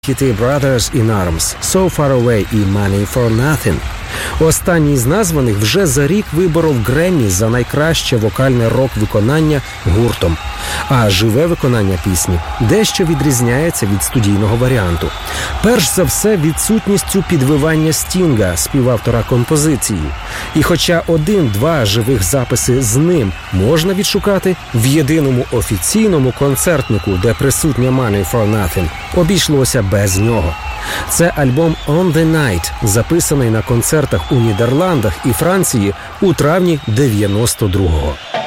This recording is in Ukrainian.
хіти «Brothers in Arms», «So Far Away» і «Money for Nothing». Останній з названих вже за рік виборов Греммі за найкраще вокальне рок-виконання гуртом. А живе виконання пісні дещо відрізняється від студійного варіанту. Перш за все, відсутністю підвивання Стінга, співавтора композиції. І хоча 1-2 живих записи з ним можна відшукати, в єдиному офіційному концертнику, де присутня «Money for Nothing», обійшлося без нього. Це альбом «On the Night», записаний на концертах у Нідерландах і Франції у травні 92-го.